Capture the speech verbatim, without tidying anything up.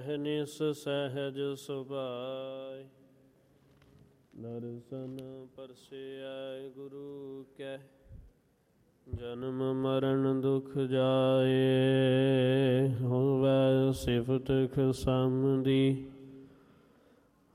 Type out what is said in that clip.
ਅਹਨਿਸ ਸਹਿਜ ਸੁਭਾਇ। ਦਰਸ਼ਨ ਪਰਸਿਐ ਗੁਰੂ ਕੈ, ਜਨਮ ਮਰਨ ਦੁਖ ਜਾਏ। ਹੋਵੈ ਸਿਫਤ ਖਸਮ ਦੀ,